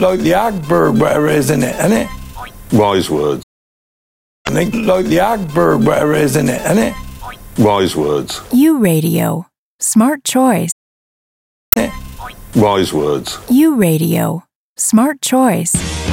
like the iceberg, whatever, isn't it? Wise words. I think like the iceberg, whatever, isn't it? Wise words. U Radio. Smart choice. Wise words. U Radio. Smart choice.